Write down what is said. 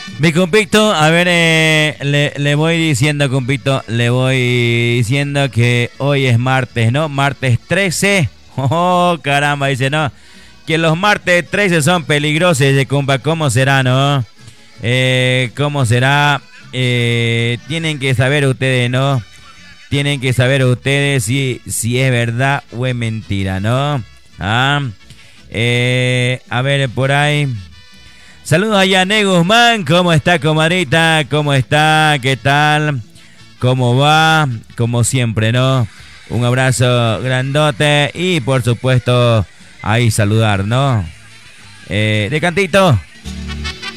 Mi compito, a ver, le voy diciendo, compito, le voy diciendo que hoy es martes, ¿no? Martes 13. Oh, caramba, dice, ¿no? Que los martes 13 son peligrosos, dice, compa, ¿cómo será, no? ¿Cómo será? Tienen que saber ustedes, ¿no? Tienen que saber ustedes si es verdad o es mentira, ¿no? Ah, a ver, por ahí. Saludos a Yané Guzmán. ¿Cómo está, comadrita? ¿Cómo está? ¿Qué tal? ¿Cómo va? Como siempre, ¿no? Un abrazo grandote y por supuesto ahí saludar, ¿no? De cantito.